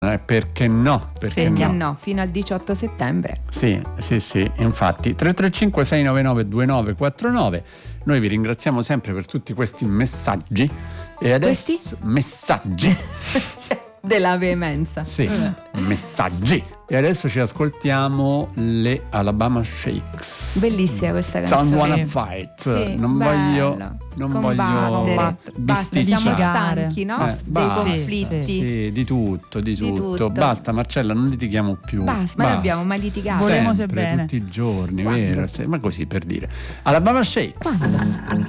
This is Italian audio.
Perché no? Perché no? Fino al 18 settembre. Sì, infatti 335 699 2949. Noi vi ringraziamo sempre per tutti questi messaggi e adesso messaggi della veemenza. Sì, messaggi. E adesso ci ascoltiamo le Alabama Shakes. Bellissima questa canzone. Don't Wanna Fight. Sì, non voglio basta, siamo stanchi, no? Dei conflitti. Sì, di tutto. Basta, Marcella, non litighiamo più. Basta, ma non abbiamo mai litigato. Sempre, tutti i giorni, vero? Ma così per dire. Alabama Shakes.